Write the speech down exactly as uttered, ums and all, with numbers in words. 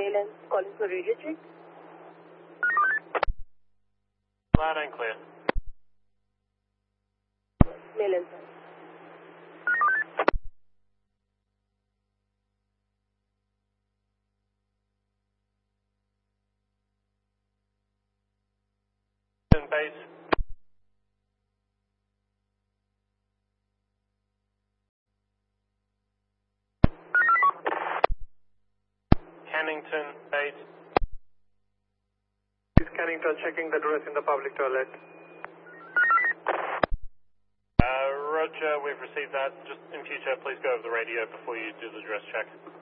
Maylands calling for radio check. Loud and clear. Maylands. Base. Cannington base. Is Cannington checking the dress in the public toilet? Uh, Roger, we've received that. Just in future, please go over the radio before you do the dress check.